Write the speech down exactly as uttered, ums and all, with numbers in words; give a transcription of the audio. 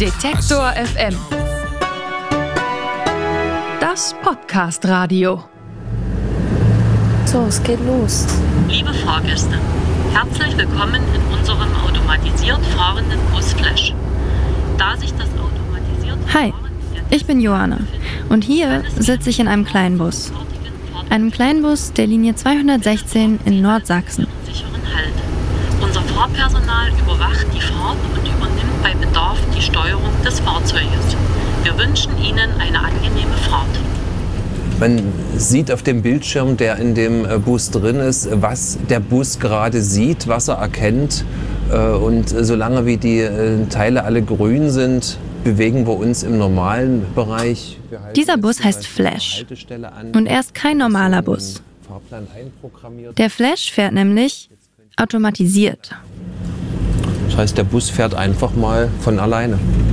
Detektor F M. Das Podcast-Radio. So, es geht los. Liebe Fahrgäste, herzlich willkommen in unserem automatisiert fahrenden Bus Flash. Da sich das automatisiert Hi, ich bin Johanna und hier sitze ich in einem Kleinbus. Einem Kleinbus der Linie zweihundertsechzehn in Nordsachsen. sicheren Halt. Unser Fahrpersonal überwacht die Fahrt und übernimmt bei Bedarf die Steuerung des Fahrzeuges. Wir wünschen Ihnen eine angenehme Fahrt. Man sieht auf dem Bildschirm, der in dem Bus drin ist, was der Bus gerade sieht, was er erkennt. Und solange wie die Teile alle grün sind, bewegen wir uns im normalen Bereich. Dieser Bus heißt Flash und er ist kein normaler Bus. Der Flash fährt nämlich automatisiert. Das heißt, der Bus fährt einfach mal von alleine.